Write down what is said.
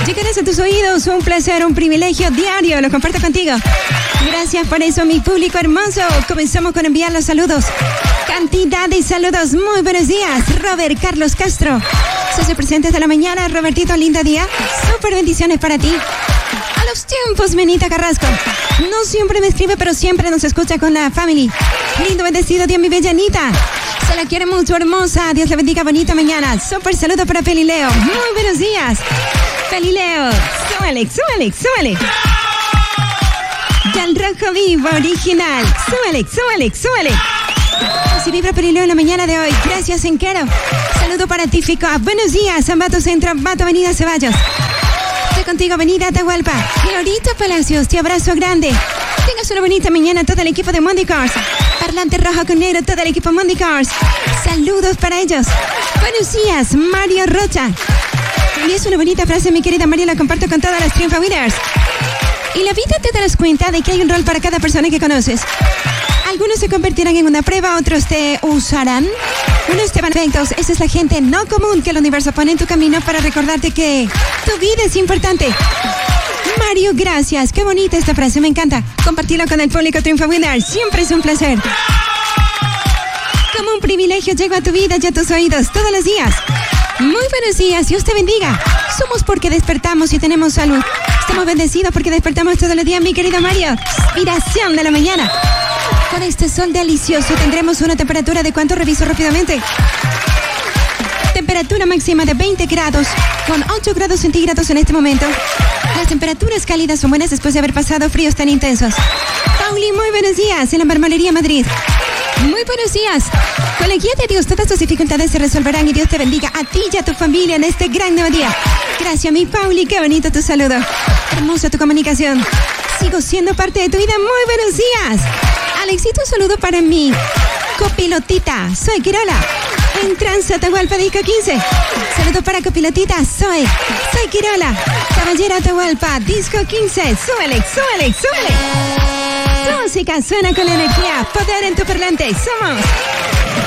Llegarás a tus oídos, un placer, un privilegio diario, lo comparto contigo. Gracias por eso, mi público hermoso. Comenzamos con enviar los saludos. Cantidad de saludos. Muy buenos días, Robert Carlos Castro. Socio presentes de la mañana, Robertito, lindo día. Súper bendiciones para ti. A los tiempos, Menita Carrasco. No siempre me escribe, pero siempre nos escucha con la family. Lindo, bendecido día, mi bella Anita. Se la quiere mucho, hermosa. Dios le bendiga, bonita mañana. Súper saludo para Pelileo. Muy buenos días. Pelileo. Súbale, súbale, súbale. Ya el rojo vivo, original. Súbale, súbale, súbale. Así vibra Pelileo en la mañana de hoy. Gracias, Enquero. Saludo para ti, Ficoa. Buenos días, Ambato Centro, Ambato Avenida Ceballos. Estoy contigo, Avenida Atahualpa. Glorita Palacios, te abrazo grande. Tengas una bonita mañana, todo el equipo de Monday Cars. Parlante rojo con negro, todo el equipo Monday Cars. Saludos para ellos. Buenos días, Mario Rocha. Y es una bonita frase, mi querida María, la comparto con todas las Triunfa Winners. Y la vida te darás cuenta de que hay un rol para cada persona que conoces. Algunos se convertirán en una prueba, otros te usarán. Unos te van perfectos. Esa es la gente no común que el universo pone en tu camino para recordarte que tu vida es importante. Mario, gracias. Qué bonita esta frase, me encanta. Compartirlo con el público Triunfa Winner. Siempre es un placer. Como un privilegio llego a tu vida y a tus oídos todos los días. Muy buenos días, Dios te bendiga. Somos porque despertamos y tenemos salud. Estamos bendecidos porque despertamos todos los días, mi querido Mario. Inspiración de la mañana. Con este sol delicioso tendremos una temperatura de ¿cuánto? Reviso rápidamente. Temperatura máxima de 20 grados, con 8 grados centígrados en este momento. Las temperaturas cálidas son buenas después de haber pasado fríos tan intensos. Pauli, muy buenos días, en la Marmolería Madrid. Muy buenos días. Con la guía de Dios, todas tus dificultades se resolverán y Dios te bendiga a ti y a tu familia en este gran nuevo día. Gracias, mi Pauli, qué bonito tu saludo. Hermosa tu comunicación. Sigo siendo parte de tu vida. Muy buenos días. Alexito, un saludo para mí. Copilotita, soy Quirola. En Trance, Atahualpa, Disco 15. Saludo para Copilotita, soy Quirola. Caballera Atahualpa, Disco 15. Súbele, súbele, súbele. Tu música suena con la energía. Poder en tu parlante. Somos